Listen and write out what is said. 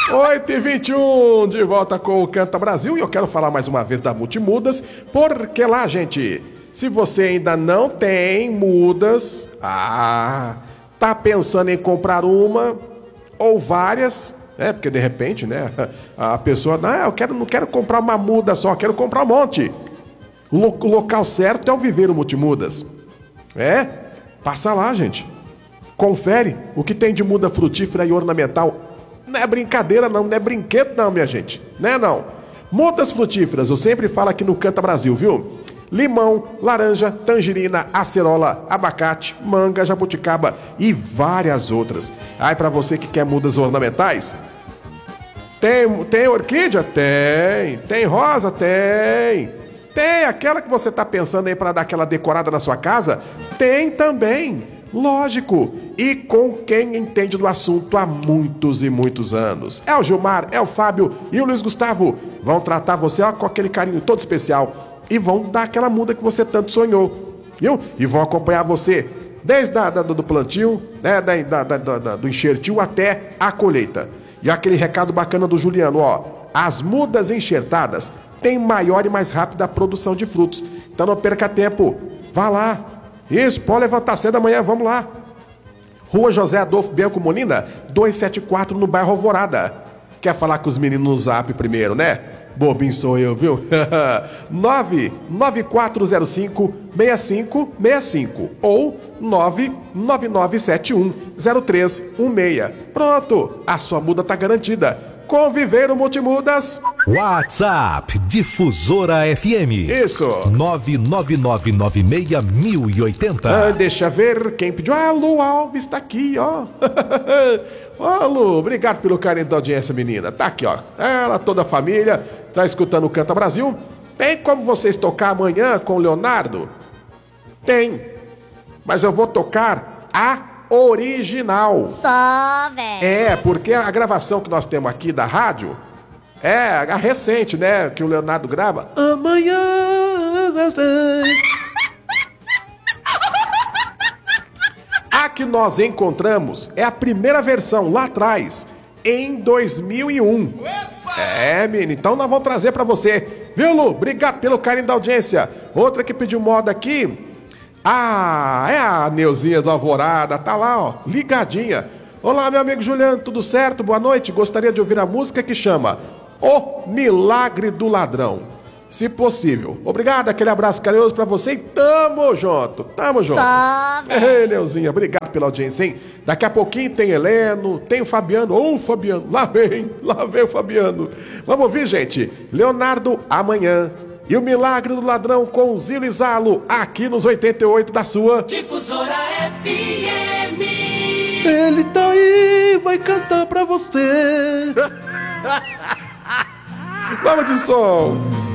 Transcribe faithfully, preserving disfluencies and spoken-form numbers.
oito e vinte e um, de volta com o Canta Brasil. E eu quero falar mais uma vez da Multimudas, porque lá, gente, se você ainda não tem mudas, ah, tá pensando em comprar uma ou várias, né? Porque de repente, né, a pessoa, não, eu quero, não quero comprar uma muda só, quero comprar um monte. O, lo- o local certo é o Viveiro Multimudas. É, passa lá, gente. Confere o que tem de muda frutífera e ornamental. Não é brincadeira não, não é brinquedo não, minha gente. Não é não. Mudas frutíferas, eu sempre falo aqui no Canta Brasil, viu? Limão, laranja, tangerina, acerola, abacate, manga, jabuticaba e várias outras. Aí pra você que quer mudas ornamentais, tem, tem orquídea? Tem. Tem rosa? Tem. Tem aquela que você tá pensando aí pra dar aquela decorada na sua casa? Tem também. Lógico. E com quem entende do assunto há muitos e muitos anos. É o Gilmar, é o Fábio e o Luiz Gustavo. Vão tratar você ó, com aquele carinho todo especial. E vão dar aquela muda que você tanto sonhou. Viu? E vão acompanhar você desde a, da, do plantio, né, da, da, da, da, do enxertil até a colheita. E aquele recado bacana do Juliano, ó. As mudas enxertadas têm maior e mais rápida produção de frutos. Então não perca tempo. Vá lá. Isso, pode levantar cedo amanhã, vamos lá. Rua José Adolfo Bianco Molina, duzentos e setenta e quatro, no bairro Alvorada. Quer falar com os meninos no zap primeiro, né? Bobinho sou eu, viu? nove nove quatro zero cinco seis cinco seis cinco ou nove nove nove sete um zero três um seis. Pronto, a sua muda tá garantida. Com Viveiro Multimudas. WhatsApp Difusora F M. Isso. nove nove nove nove seis mil e oitenta. Ah, deixa ver quem pediu. Ah, Lu Alves tá aqui, ó. Ô, Lu, obrigado pelo carinho da audiência, menina. Tá aqui, ó. Ela, toda a família, tá escutando o Canta Brasil. Tem como vocês tocar amanhã com o Leonardo? Tem. Mas eu vou tocar a original. Só, velho. É, porque a gravação que nós temos aqui da rádio é a recente, né? Que o Leonardo grava. Amanhã. A que nós encontramos é a primeira versão lá atrás, em dois mil e um. É, menino, então nós vamos trazer pra você. Viu, Lu? Obrigado pelo carinho da audiência. Outra que pediu moda aqui. Ah, é a Neuzinha do Alvorada, tá lá, ó, ligadinha. Olá, meu amigo Juliano, tudo certo? Boa noite. Gostaria de ouvir a música que chama O Milagre do Ladrão. Se possível. Obrigado, aquele abraço carinhoso pra você e tamo junto, tamo junto. Só, Ei, Neuzinha, obrigado pela audiência, hein? Daqui a pouquinho tem Heleno, tem o Fabiano. Ô, Fabiano, lá vem, lá vem o Fabiano. Vamos ouvir, gente. Leonardo, amanhã. E o Milagre do Ladrão com Zilo e Zalo, aqui nos oitenta e oito da sua Difusora F M. Ele tá aí, vai cantar pra você. Vamos de som.